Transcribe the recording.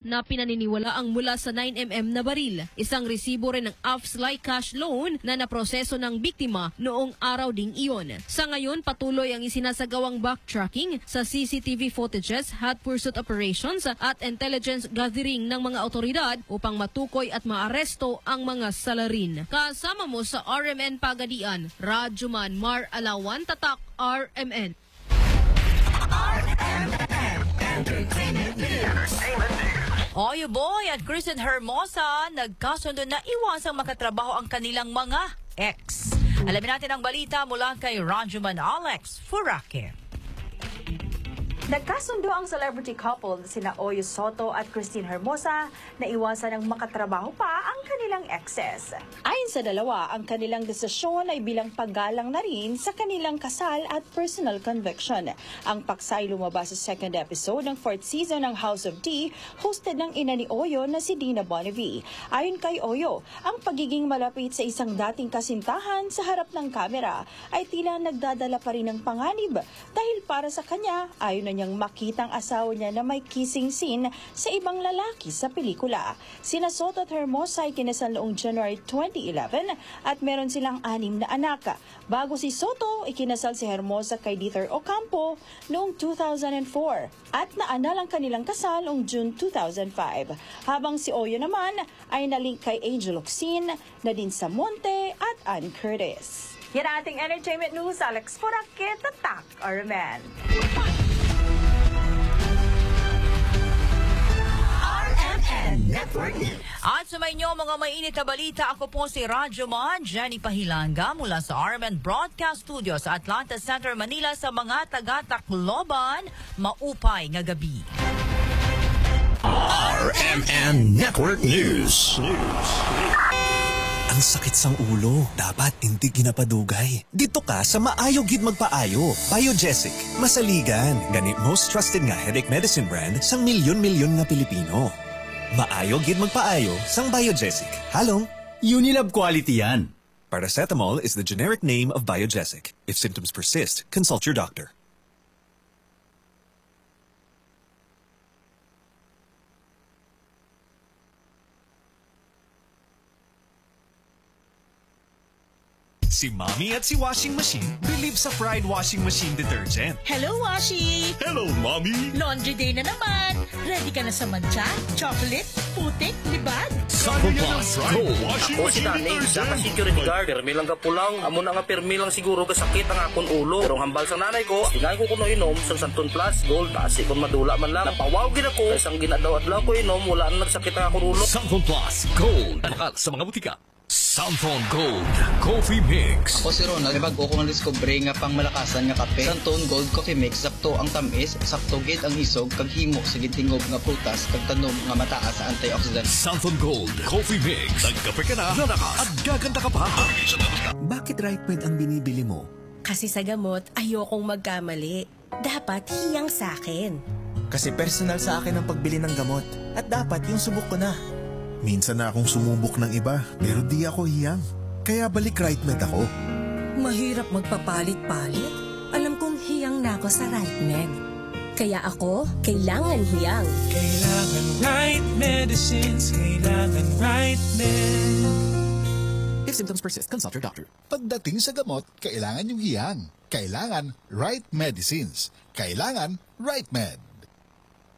na pinaniniwalaang mula sa 9mm na baril. Isang resibo rin ng AFSLI cash loan na naproseso ng biktima noong araw ding iyon. Sa ngayon, patuloy ang isinasagawang backtracking sa CCTV footages, hot pursuit operations at intelligence gathering ng mga otoridad upang matukoy at maaresto ang mga salarin. Kasama mo sa RMN Pagadian, Radyoman Mar Alawan, Tatak RMN. Oyo Boy at Kristen Hermosa nagkasundo na iwasang makatrabaho ang kanilang mga ex. Alamin natin ang balita mula kay Radyoman Alex Furaque. Nagkasundo ang celebrity couple na sina Oyo Soto at Christine Hermosa na iwasan ng makatrabaho pa ang kanilang exes. Ayon sa dalawa, ang kanilang desisyon ay bilang paggalang na rin sa kanilang kasal at personal conviction. Ang paksay lumabas sa second episode ng 4th season ng House of D, hosted ng ina ni Oyo na si Dina Bonnevie. Ayon kay Oyo, ang pagiging malapit sa isang dating kasintahan sa harap ng kamera ay tila nagdadala pa rin ng panganib dahil para sa kanya, ayon na niyang makitang asawa niya na may kissing scene sa ibang lalaki sa pelikula. Sina Soto at Hermosa ay kinasal noong January 2011 at meron silang 6 na anak. Bago si Soto, ikinasal si Hermosa kay Dieter Ocampo noong 2004 at naanal ang kanilang kasal noong June 2005. Habang si Oyo naman ay nalink kay Angel Locsin, Nadine Samonte at Ann Curtis. Yan ang ating entertainment news. Alex Furaque, Tatak RMN. At sa inyo mga mainit na balita, ako po si Radyoman Jenny Pahilanga mula sa RMN Broadcast Studio sa Atlanta Center, Manila sa mga taga-Tacloban. Maupay nga gabi. RMN Network News. Ang sakit sang ulo, dapat hindi ginapadugay. Dito ka sa maayo gid magpaayo. Biogesic, masaligan, ganit most trusted nga headache medicine brand sang milyon-milyon nga Pilipino. Maayo gid magpaayo sang Biogesic. Halong Unilab quality yan. Paracetamol is the generic name of Biogesic. If symptoms persist, consult your doctor. Si Mommy at si Washing Machine believe sa Pride Washing Machine Detergent. Hello, Washi! Hello, Mommy! Laundry day na naman! Ready ka na sa mancha, chocolate, putik, libag? Sabi niya ng Pride Washing Ako si Danny, isa ka security guard. Permi lang ka pulang. Amo na nga permi lang siguro kasakit ang akong ulo. Pero ang hambal sa nanay ko, tingay ko kuno inom sa Santon Plus Gold. Kasi kung madula man lang, napawaw gina ko. Isang ginadaw-adlaw ko inom, wala na nagsakit ang akong ulo. Santon Plus Gold. Anak sa mga butika. Santon Gold Coffee Mix. Ako si Ronald, may bago ko nga discovery nga pang malakasan nga kape. Santon Gold Coffee Mix, sakto ang tamis, sakto gid ang isog, kag himo sa tingog nga prutas, kag tanom nga mataas sa antioxidant. Santon Gold Coffee Mix. Nagkape ka na, nanakas, at gaganda ka pa. Bakit Right Med ang binibili mo? Kasi sa gamot, ayokong magkamali. Dapat hiyang sa akin. Kasi personal sa akin ang pagbili ng gamot. At dapat yung subok ko na. Minsan na akong sumubok ng iba, pero di ako hiyang. Kaya balik Right Med ako. Mahirap magpapalit-palit. Alam kong hiyang na ako sa Right Med. Kaya ako, kailangan hiyang. Kailangan Right Medicines, kailangan Right Med. If symptoms persist, consult your doctor. Pagdating sa gamot, kailangan yung hiyang. Kailangan Right Medicines. Kailangan Right Med.